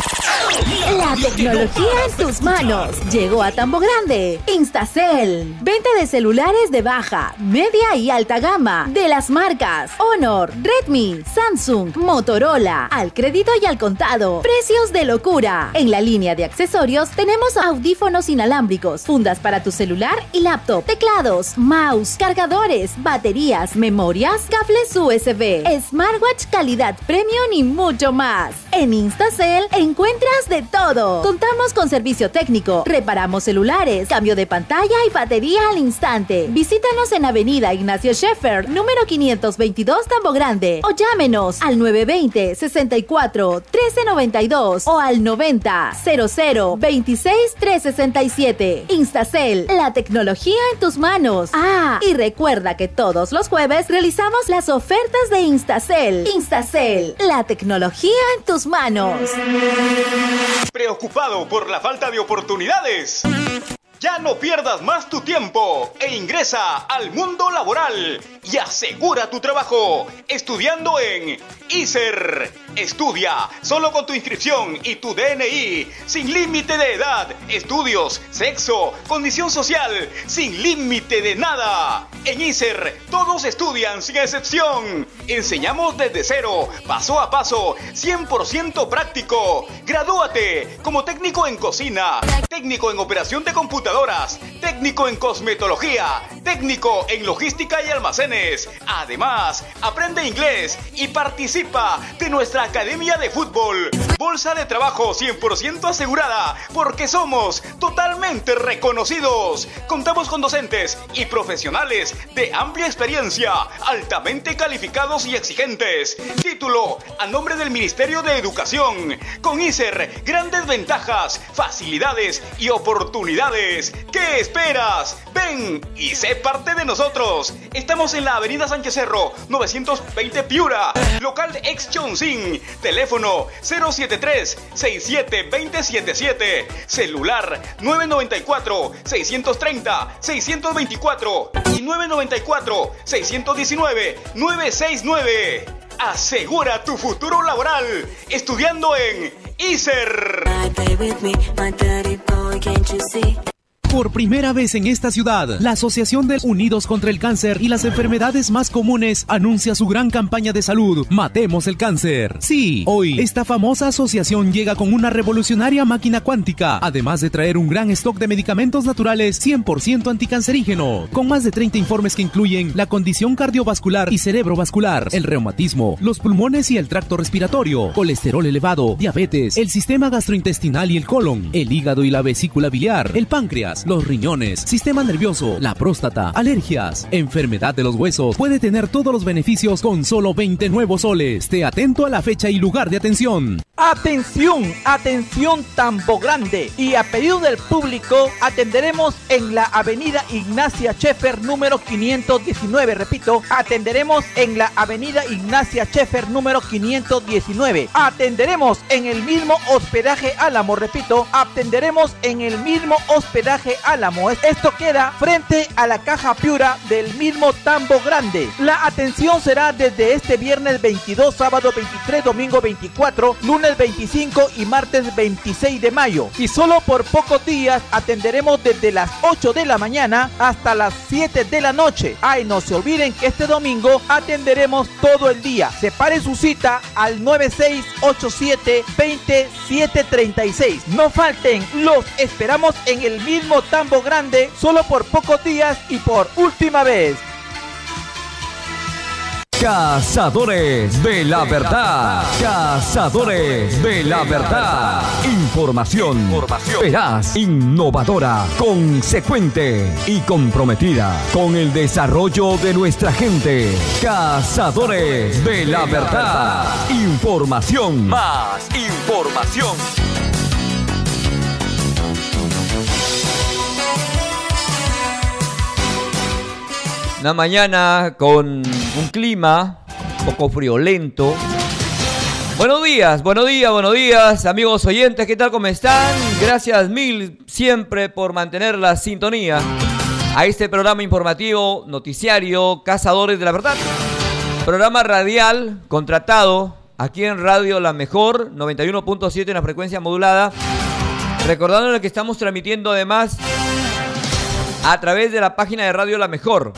Speaker 5: La tecnología en tus manos llegó a Tambo Grande. Instacel. Venta de celulares de baja, media y alta gama de las marcas Honor, Redmi, Samsung, Motorola, al crédito y al contado. Precios de locura. En la línea de accesorios tenemos audífonos inalámbricos, fundas para tu celular y laptop, teclados, mouse, cargadores, baterías, memorias, cables U S B, smartwatch calidad premium y mucho más. En Instacel encuentras de todo. Contamos con servicio técnico, reparamos celulares, cambio de pantalla y batería al instante. Visítanos en Avenida Ignacio Scheffer, número quinientos veintidós, Tambo Grande, o llámenos al nueve veinte, sesenta y cuatro, trece noventa y dos o al noventa, cero cero, veintiséis, trescientos sesenta y siete. Instacel, la tecnología en tus manos. Ah, y recuerda que todos los jueves realizamos las ofertas de Instacel. Instacel, la tecnología en tus manos.
Speaker 6: ¿Preocupado por la falta de oportunidades? Ya no pierdas más tu tiempo e ingresa al mundo laboral y asegura tu trabajo estudiando en I S E R. Estudia solo con tu inscripción y tu D N I, sin límite de edad, estudios, sexo, condición social, sin límite de nada. En I S E R todos estudian sin excepción. Enseñamos desde cero, paso a paso, cien por ciento práctico. Gradúate como técnico en cocina, técnico en operación de computadoras, técnico en cosmetología, técnico en logística y almacenes. Además, aprende inglés y participa de nuestra Academia de Fútbol. Bolsa de trabajo cien por ciento asegurada, porque somos totalmente reconocidos. Contamos con docentes y profesionales de amplia experiencia, altamente calificados y exigentes. Título a nombre del Ministerio de Educación. Con I S E R, grandes ventajas, facilidades y oportunidades. ¿Qué esperas? Ven y sé parte de nosotros. Estamos en la Avenida Sánchez Cerro, novecientos veinte Piura, local ex Chonsin. Teléfono cero siete tres, seis siete dos cero siete siete. Celular nueve nueve cuatro, seis tres cero, seis dos cuatro y nueve nueve cuatro, seis uno nueve, nueve seis nueve. Asegura tu futuro laboral estudiando en I S E R.
Speaker 7: Por primera vez en esta ciudad, la Asociación de Unidos contra el Cáncer y las Enfermedades Más Comunes anuncia su gran campaña de salud, Matemos el Cáncer. Sí, hoy, esta famosa asociación llega con una revolucionaria máquina cuántica, además de traer un gran stock de medicamentos naturales cien por ciento anticancerígeno, con más de treinta informes que incluyen la condición cardiovascular y cerebrovascular, el reumatismo, los pulmones y el tracto respiratorio, colesterol elevado, diabetes, el sistema gastrointestinal y el colon, el hígado y la vesícula biliar, el páncreas, los riñones, sistema nervioso, la próstata, alergias, enfermedad de los huesos. Puede tener todos los beneficios con solo veinte nuevos soles. Esté atento a la fecha y lugar de atención.
Speaker 8: Atención, atención Tambo Grande. Y a pedido del público atenderemos en la avenida Ignacia Scheffer número quinientos diecinueve. Repito, atenderemos en la avenida Ignacia Scheffer número quinientos diecinueve. Atenderemos en el mismo hospedaje Álamo. Repito, atenderemos en el mismo hospedaje Álamo. Esto queda frente a la caja Piura del mismo Tambo Grande. La atención será desde este viernes veintidós, sábado veintitrés, domingo veinticuatro, lunes veinticinco y martes veintiséis de mayo. Y solo por pocos días atenderemos desde las ocho de la mañana hasta las siete de la noche. Ay, no se olviden que este domingo atenderemos todo el día. Separe su cita al nueve seis ocho siete, dos cero, siete tres seis. No falten, los esperamos en el mismo Tambo Grande, solo por pocos días y por última vez.
Speaker 9: Cazadores de la Verdad. Cazadores de la Verdad. Información, Información veraz, innovadora, consecuente y comprometida con el desarrollo de nuestra gente. Cazadores de la Verdad. Información. Más información.
Speaker 10: Una mañana con un clima un poco friolento. Buenos días, buenos días, buenos días, amigos oyentes, ¿qué tal? ¿Cómo están? Gracias mil siempre por mantener la sintonía a este programa informativo, noticiario, Cazadores de la Verdad. Programa radial contratado aquí en Radio La Mejor, noventa y uno punto siete en la frecuencia modulada. Recordándole que estamos transmitiendo además a través de la página de Radio La Mejor.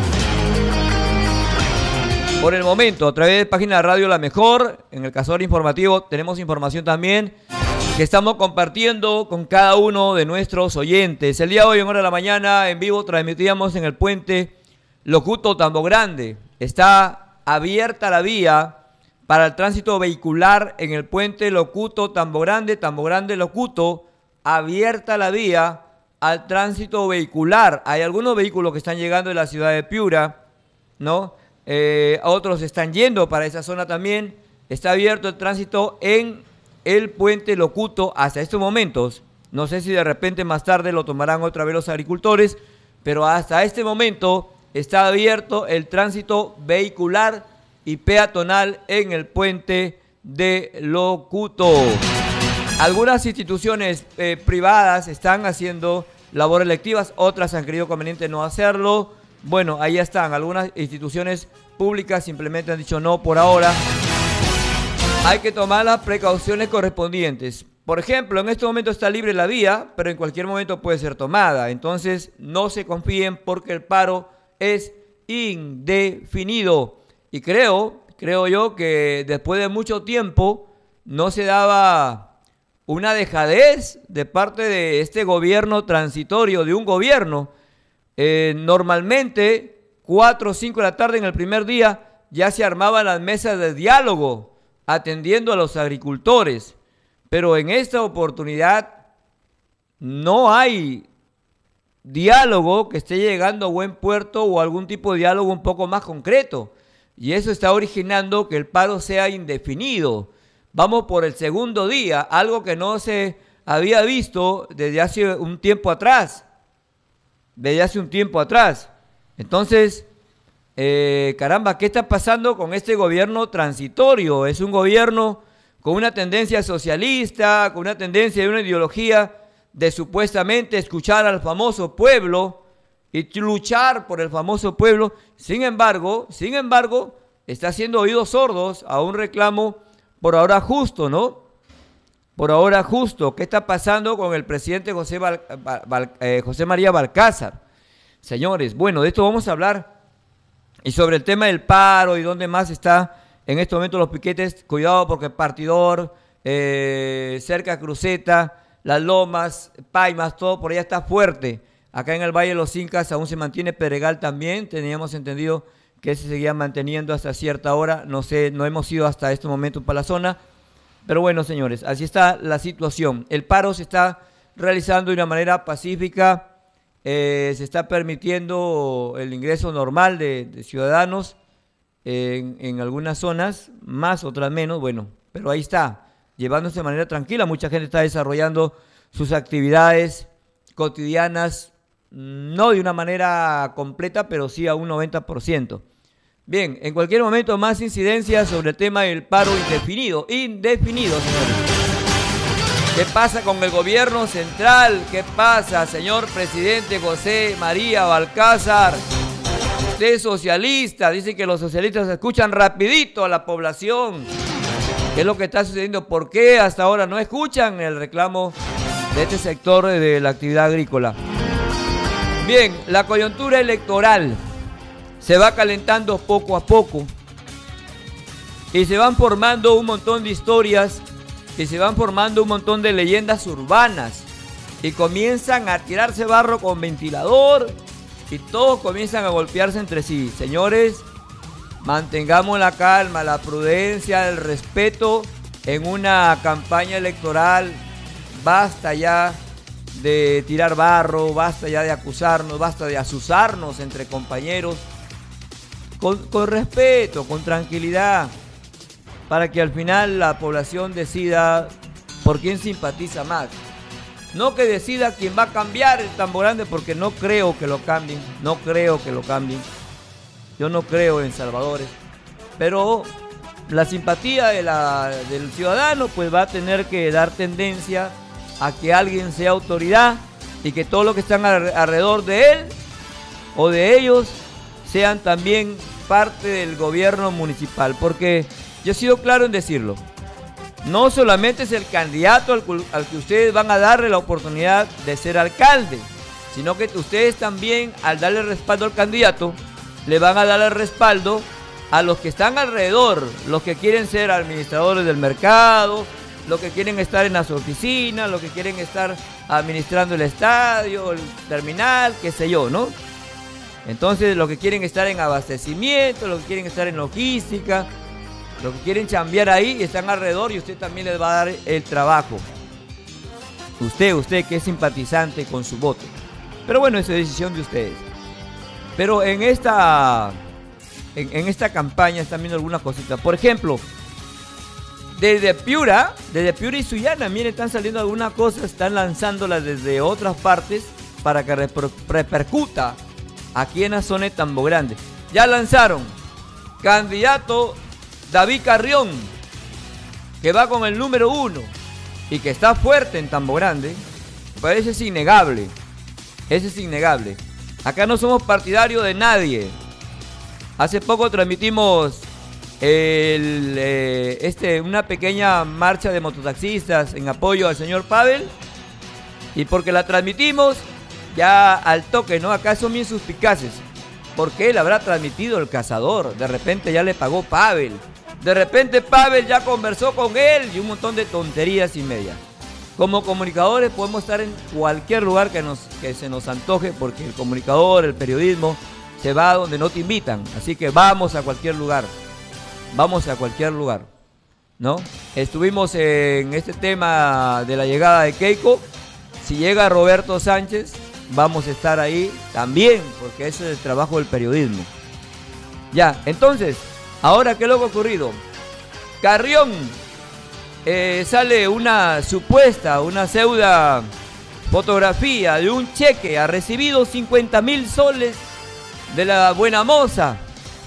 Speaker 10: Por el momento, a través de la página de Radio La Mejor, en el Cazador Informativo, tenemos información también que estamos compartiendo con cada uno de nuestros oyentes. El día de hoy, en hora de la mañana, en vivo, transmitíamos en el puente Locuto Tambo Grande. Está abierta la vía para el tránsito vehicular en el puente Locuto Tambo Grande, Tambo Grande Locuto, abierta la vía al tránsito vehicular. Hay algunos vehículos que están llegando de la ciudad de Piura, ¿no? Eh, otros están yendo para esa zona también. Está abierto el tránsito en el puente Locuto hasta estos momentos. No sé si de repente más tarde lo tomarán otra vez los agricultores, pero hasta este momento está abierto el tránsito vehicular y peatonal en el puente de Locuto. Algunas instituciones eh, privadas están haciendo labores electivas, otras han creído conveniente no hacerlo. Bueno, ahí están. Algunas instituciones públicas simplemente han dicho no por ahora. Hay que tomar las precauciones correspondientes. Por ejemplo, en este momento está libre la vía, pero en cualquier momento puede ser tomada. Entonces, no se confíen porque el paro es indefinido. Y creo, creo yo que después de mucho tiempo no se daba una dejadez de parte de este gobierno transitorio, de un gobierno. Eh, normalmente, cuatro o cinco de la tarde en el primer día, ya se armaban las mesas de diálogo atendiendo a los agricultores, pero en esta oportunidad no hay diálogo que esté llegando a buen puerto o algún tipo de diálogo un poco más concreto, y eso está originando que el paro sea indefinido. Vamos por el segundo día, algo que no se había visto desde hace un tiempo atrás, desde hace un tiempo atrás. Entonces, eh, caramba, ¿qué está pasando con este gobierno transitorio? Es un gobierno con una tendencia socialista, con una tendencia de una ideología de supuestamente escuchar al famoso pueblo y luchar por el famoso pueblo. Sin embargo, sin embargo, está haciendo oídos sordos a un reclamo por ahora justo, ¿no? Por ahora justo. ¿Qué está pasando con el presidente José, Val, Val, Val, eh, José María Balcázar? Señores, bueno, de esto vamos a hablar. Y sobre el tema del paro y dónde más está en este momento los piquetes, cuidado porque Partidor, eh, cerca Cruceta, Las Lomas, Paimas, todo por allá está fuerte. Acá en el Valle de los Incas aún se mantiene Pedregal también. Teníamos entendido que se seguía manteniendo hasta cierta hora. No sé, no hemos ido hasta este momento para la zona. Pero bueno, señores, así está la situación. El paro se está realizando de una manera pacífica. Eh, se está permitiendo el ingreso normal de, de ciudadanos en, en algunas zonas, más, otras menos. Bueno, pero ahí está, llevándose de manera tranquila. Mucha gente está desarrollando sus actividades cotidianas, no de una manera completa, pero sí a un noventa por ciento. Bien, en cualquier momento más incidencias sobre el tema del paro indefinido. Indefinido, señores. ¿Qué pasa con el gobierno central? ¿Qué pasa, señor presidente José María Balcázar? Usted es socialista, dice que los socialistas escuchan rapidito a la población. ¿Qué es lo que está sucediendo? ¿Por qué hasta ahora no escuchan el reclamo de este sector de la actividad agrícola? Bien, la coyuntura electoral se va calentando poco a poco y se van formando un montón de historias y se van formando un montón de leyendas urbanas y comienzan a tirarse barro con ventilador y todos comienzan a golpearse entre sí. Señores, mantengamos la calma, la prudencia, el respeto en una campaña electoral. Basta ya de tirar barro, basta ya de acusarnos, basta de azuzarnos entre compañeros. Con, con respeto, con tranquilidad, para que al final la población decida por quién simpatiza más. No que decida quién va a cambiar el Tambo Grande, porque no creo que lo cambien, no creo que lo cambien. Yo no creo en salvadores, pero la simpatía de la, del ciudadano pues va a tener que dar tendencia a que alguien sea autoridad y que todos los que están alrededor de él o de ellos sean también parte del gobierno municipal, porque yo he sido claro en decirlo, no solamente es el candidato al, al que ustedes van a darle la oportunidad de ser alcalde, sino que ustedes también, al darle respaldo al candidato, le van a dar el respaldo a los que están alrededor, los que quieren ser administradores del mercado, los que quieren estar en las oficinas, los que quieren estar administrando el estadio, el terminal, qué sé yo, ¿no? Entonces, los que quieren estar en abastecimiento, los que quieren estar en logística, los que quieren chambear ahí, están alrededor y usted también les va a dar el trabajo. Usted, usted que es simpatizante con su voto. Pero bueno, es decisión de ustedes. Pero en esta, en, en esta campaña están viendo algunas cositas. Por ejemplo, desde Piura, desde Piura y Sullana, miren, están saliendo algunas cosas, están lanzándolas desde otras partes para que reper, repercuta aquí en la zona de Tambo Grande. Ya lanzaron candidato David Carrión, que va con el número uno y que está fuerte en Tambo Grande. Pues ese es innegable, ese es innegable. Acá no somos partidarios de nadie. Hace poco transmitimos el, eh, este, una pequeña marcha de mototaxistas en apoyo al señor Pavel, y porque la transmitimos ya al toque, ¿no? Acá son bien suspicaces. ¿Por qué le habrá transmitido el cazador? De repente ya le pagó Pavel. De repente Pavel ya conversó con él y un montón de tonterías y media. Como comunicadores podemos estar en cualquier lugar que, nos, que se nos antoje, porque el comunicador, el periodismo, se va a donde no te invitan. Así que vamos a cualquier lugar. Vamos a cualquier lugar. ¿no? Estuvimos en este tema de la llegada de Keiko. Si llega Roberto Sánchez, vamos a estar ahí también, porque ese es el trabajo del periodismo. Ya, entonces, ahora, ¿qué es lo que ha ocurrido? Carrión, eh, sale una supuesta, una pseudo fotografía de un cheque. Ha recibido cincuenta mil soles de la Buena Moza,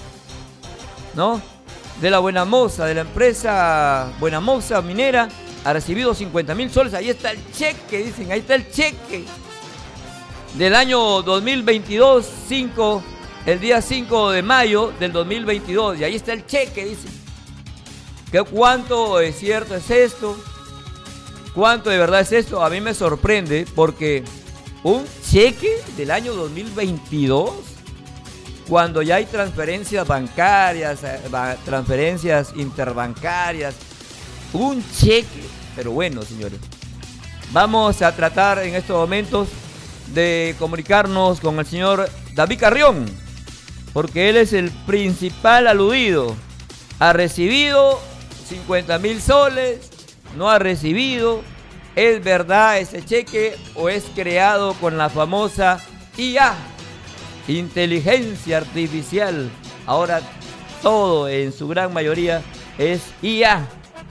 Speaker 10: ¿no? De la Buena Moza, de la empresa Buena Moza Minera. Ha recibido cincuenta mil soles. Ahí está el cheque, dicen, ahí está el cheque del año dos mil veintidós, cinco, el día cinco de mayo del dos mil veintidós. Y ahí está el cheque, dicen. ¿Qué, ¿Cuánto es cierto es esto? ¿Cuánto de verdad es esto? A mí me sorprende porque un cheque del año dos mil veintidós, cuando ya hay transferencias bancarias, transferencias interbancarias, un cheque. Pero bueno, señores, vamos a tratar en estos momentos de comunicarnos con el señor David Carrión, porque él es el principal aludido. Ha recibido cincuenta mil soles, no ha recibido. ¿Es verdad ese cheque o es creado con la famosa I A, inteligencia artificial? Ahora todo en su gran mayoría es I A.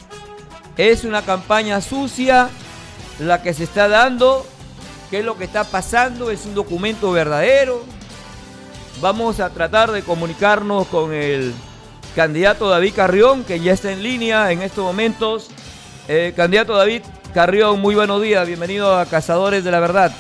Speaker 10: Es una campaña sucia la que se está dando. ¿Qué es lo que está pasando? ¿Es un documento verdadero? Vamos a tratar de comunicarnos con el candidato David Carrión, que ya está en línea en estos momentos. Eh, candidato David Carrión, muy buenos días. Bienvenido a Cazadores de la Verdad.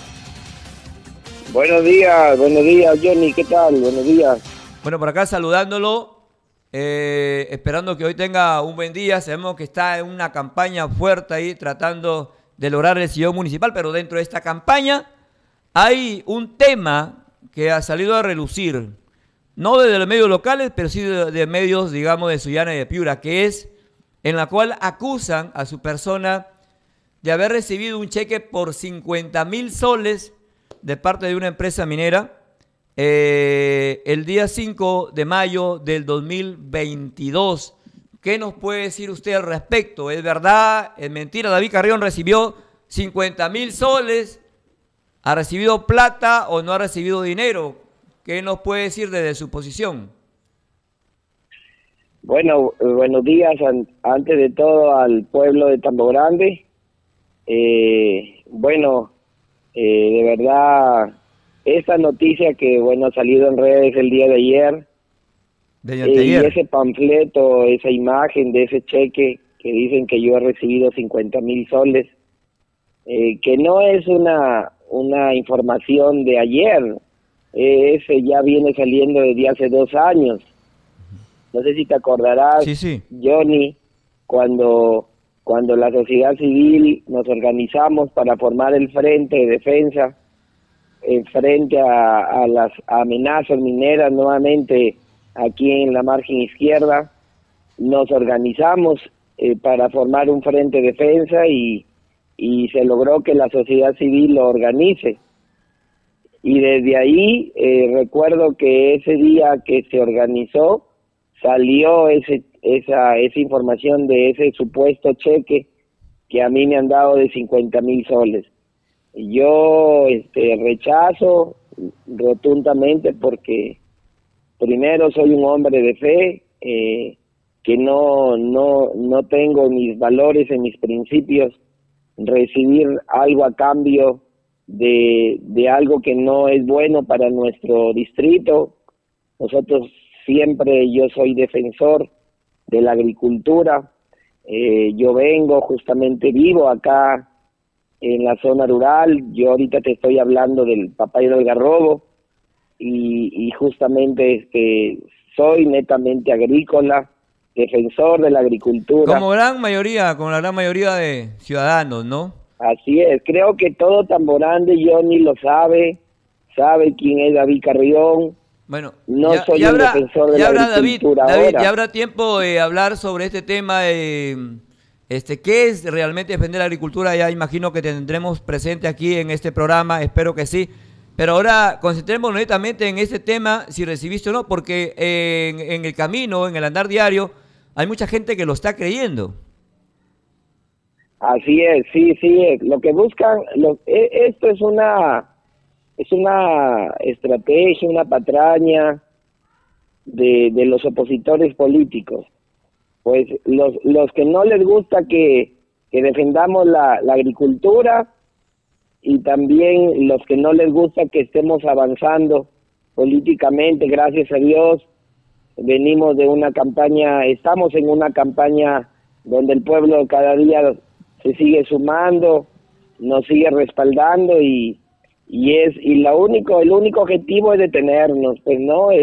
Speaker 11: Buenos días, buenos días, Johnny. ¿Qué tal? Buenos días.
Speaker 10: Bueno, por acá saludándolo. Eh, esperando que hoy tenga un buen día. Sabemos que está en una campaña fuerte ahí tratando de lograr el sillón municipal, pero dentro de esta campaña hay un tema que ha salido a relucir, no desde los medios locales, pero sí de, de medios, digamos, de Sullana y de Piura, que es en la cual acusan a su persona de haber recibido un cheque por cincuenta mil soles de parte de una empresa minera Eh, el día cinco de mayo del dos mil veintidós. ¿Qué nos puede decir usted al respecto? ¿Es verdad? ¿Es mentira? David Carrión recibió cincuenta mil soles. ¿Ha recibido plata o no ha recibido dinero? ¿Qué nos puede decir desde su posición?
Speaker 11: Bueno, eh, buenos días an antes de todo al pueblo de Tambo Grande. Eh, bueno, eh, de verdad... Esta noticia que, bueno, ha salido en redes el día de ayer, de eh, y ese panfleto, esa imagen de ese cheque que dicen que yo he recibido cincuenta mil soles, eh, que no es una, una información de ayer, eh, ese ya viene saliendo desde hace dos años. No sé si te acordarás, sí, sí. Johnny, cuando, cuando la sociedad civil nos organizamos para formar el Frente de Defensa en frente a, a las amenazas mineras nuevamente aquí en la margen izquierda. Nos organizamos eh, para formar un frente de defensa y, y se logró que la sociedad civil lo organice. Y desde ahí eh, recuerdo que ese día que se organizó salió ese, esa, esa información de ese supuesto cheque que a mí me han dado de cincuenta mil soles. Yo este, rechazo rotundamente porque primero soy un hombre de fe, eh, que no, no, no tengo mis valores en mis principios, recibir algo a cambio de, de algo que no es bueno para nuestro distrito. Nosotros siempre, yo soy defensor de la agricultura, eh, yo vengo justamente, vivo acá en la zona rural. Yo ahorita te estoy hablando del Papayo del Algarrobo y, y justamente este soy netamente agrícola, defensor de la agricultura.
Speaker 10: Como gran mayoría, como la gran mayoría de ciudadanos, ¿no?
Speaker 11: Así es, creo que todo Tambo Grande, Johnny lo sabe, sabe quién es David Carrión.
Speaker 10: Bueno,
Speaker 11: no
Speaker 10: ya,
Speaker 11: soy
Speaker 10: ya
Speaker 11: un
Speaker 10: habrá,
Speaker 11: defensor de
Speaker 10: ya
Speaker 11: la
Speaker 10: habrá,
Speaker 11: agricultura
Speaker 10: David,
Speaker 11: ahora.
Speaker 10: David, ya habrá tiempo de hablar sobre este tema de... Este, ¿qué es realmente defender la agricultura? Ya imagino que tendremos presente aquí en este programa, espero que sí. Pero ahora concentrémonos netamente en este tema, si recibiste o no, porque en, en el camino, en el andar diario, hay mucha gente que lo está creyendo.
Speaker 11: Así es, sí, sí, lo que buscan, lo, esto es una, es una estrategia, una patraña de, de los opositores políticos. Pues los, los que no les gusta que, que defendamos la, la agricultura, y también los que no les gusta que estemos avanzando políticamente, gracias a Dios, venimos de una campaña, estamos en una campaña donde el pueblo cada día se sigue sumando, nos sigue respaldando y, y es y la único el único objetivo es detenernos, pues no